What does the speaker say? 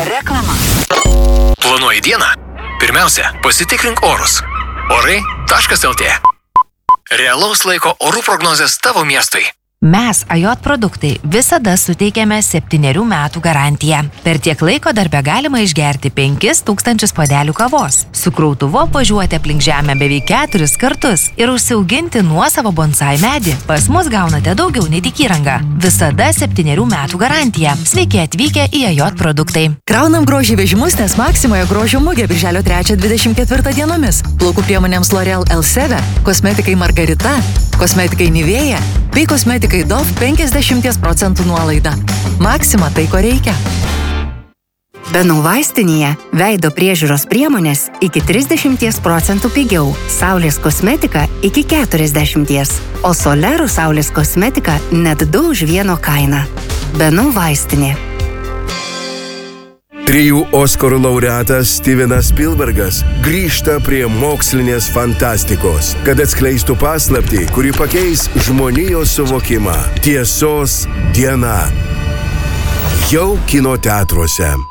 Reklama. Planuoji dieną? Pirmiausia, pasitikrink orus. Orai.lt. Realaus laiko orų prognozės tavo miestui. Mes, AJOT produktai, visada suteikiame 7 metų garantiją. Per tiek laiko darbe galima išgerti 5000 puodelių kavos, su krautuvu važiuoti aplink žemę beveik 4 kartus ir užsiauginti nuosavą bonsai medį. Pas mus gaunate daugiau nei tik įrangą. Visada 7 metų garantija. Sveiki atvykę į AJOT produktai. Kraunam grožį vežimus, nes Maksimoje grožio mugė birželio 3-24 dienomis. Plaukų priemonėms L'Oreal Elseve, kosmetikai Margarita, kosmetikai Nivea bei kosmetikai Dove 50% nuolaida. Maksima tai, ko reikia. Benų vaistinėje veido priežiūros priemonės iki 30% pigiau, saulės kosmetika iki 40%, o Solero saulės kosmetika net 2 už 1 kainą. Benų vaistinė. 3 Oskarų laureatas Stevenas Spielbergas grįžta prie mokslinės fantastikos, kad atskleistų paslaptį, kuri pakeis žmonijos suvokimą. Tiesos diena. Jau kino teatruose.